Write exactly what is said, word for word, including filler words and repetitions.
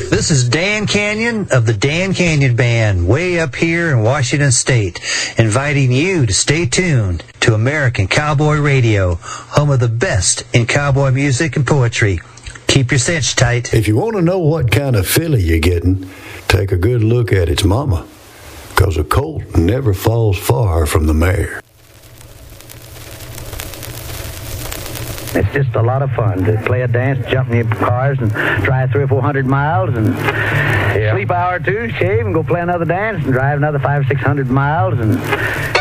This is Dan Canyon of the Dan Canyon Band, way up here in Washington State, inviting you to stay tuned to American Cowboy Radio, home of the best in cowboy music and poetry. Keep your cinch tight. If you want to know what kind of filly you're getting, take a good look at its mama, because a colt never falls far from the mare. It's just a lot of fun to play a dance, jump in your cars, and drive three or four hundred miles, and yeah. sleep an hour or two, shave, and go play another dance, and drive another five or six hundred miles, and